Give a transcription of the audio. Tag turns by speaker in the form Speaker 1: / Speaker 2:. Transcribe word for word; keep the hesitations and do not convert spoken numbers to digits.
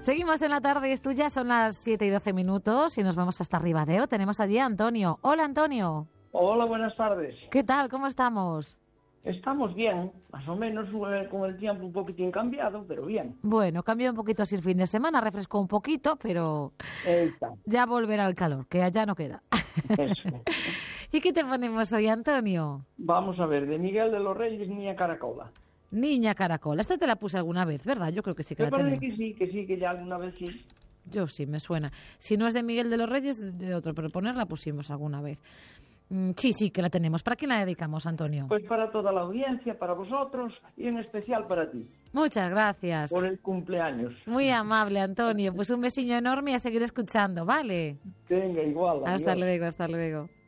Speaker 1: Seguimos en la tarde, esto ya son las siete y doce minutos y nos vamos hasta Ribadeo. Tenemos allí a Antonio. Hola, Antonio.
Speaker 2: Hola, buenas tardes.
Speaker 1: ¿Qué tal? ¿Cómo estamos?
Speaker 2: Estamos bien, más o menos con el tiempo un poquitín cambiado, pero bien.
Speaker 1: Bueno, cambió un poquito así el fin de semana, refrescó un poquito, pero
Speaker 2: Está.
Speaker 1: ya volverá el calor, que allá no queda.
Speaker 2: Eso.
Speaker 1: ¿Y qué te ponemos hoy, Antonio?
Speaker 2: Vamos a ver, de Miguel de los Reyes, Niña Caracola.
Speaker 1: Niña Caracola. Esta te la puse alguna vez, ¿verdad? Yo creo que sí que
Speaker 2: Me
Speaker 1: la
Speaker 2: parece
Speaker 1: tenemos.
Speaker 2: que sí, que sí, que ya alguna vez sí.
Speaker 1: Yo sí, me suena. Si no es de Miguel de los Reyes, de otro, pero ponerla pusimos alguna vez. Mm, sí, sí, que la tenemos. ¿Para quién la dedicamos, Antonio?
Speaker 2: Pues para toda la audiencia, para vosotros y en especial para ti.
Speaker 1: Muchas gracias.
Speaker 2: Por el cumpleaños.
Speaker 1: Muy amable, Antonio. Pues un besiño enorme y a seguir escuchando, ¿vale?
Speaker 2: Venga, igual.
Speaker 1: Hasta
Speaker 2: adiós.
Speaker 1: luego, hasta luego.